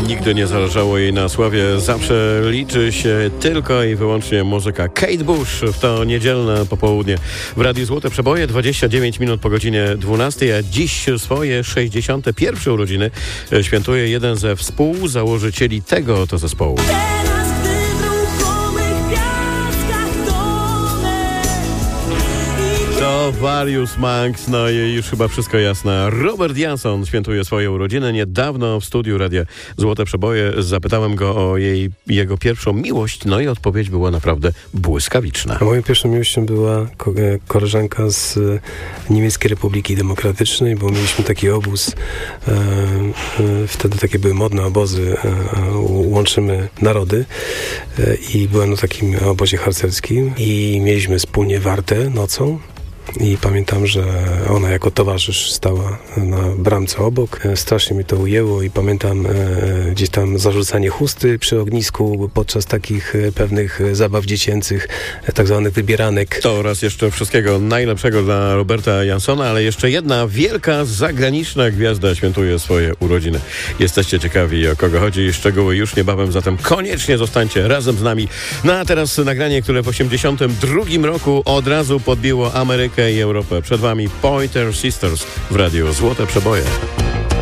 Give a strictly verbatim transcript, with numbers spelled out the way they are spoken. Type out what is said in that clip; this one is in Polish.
Nigdy nie zależało jej na sławie, zawsze liczy się tylko i wyłącznie muzyka. Kate Bush w to niedzielne popołudnie w Radiu Złote Przeboje, dwadzieścia dziewięć minut po godzinie dwunastej, a dziś swoje sześćdziesiąte pierwsze urodziny świętuje jeden ze współzałożycieli tego oto zespołu. To Various Monks, no i już chyba wszystko jasne. Robert Johnson świętuje swoje urodziny. Niedawno w studiu Radia Złote Przeboje zapytałem go o jej, jego pierwszą miłość, no i odpowiedź była naprawdę błyskawiczna. A moją pierwszą miłością była ko- koleżanka z Niemieckiej Republiki Demokratycznej, bo mieliśmy taki obóz, e, e, wtedy takie były modne obozy, e, e, łączymy narody e, i byłem na takim obozie harcerskim i mieliśmy wspólnie wartę nocą. I pamiętam, że ona jako towarzysz stała na bramce obok. Strasznie mi to ujęło i pamiętam e, gdzieś tam zarzucanie chusty przy ognisku podczas takich e, pewnych zabaw dziecięcych, e, tak zwanych wybieranek. To oraz jeszcze wszystkiego najlepszego dla Roberta Johnsona, ale jeszcze jedna wielka zagraniczna gwiazda świętuje swoje urodziny. Jesteście ciekawi, o kogo chodzi? Szczegóły już niebawem, zatem koniecznie zostańcie razem z nami. No a teraz nagranie, które w osiemdziesiątym drugim roku od razu podbiło Amerykę i Europę. Przed wami Pointer Sisters w Radiu Złote Przeboje.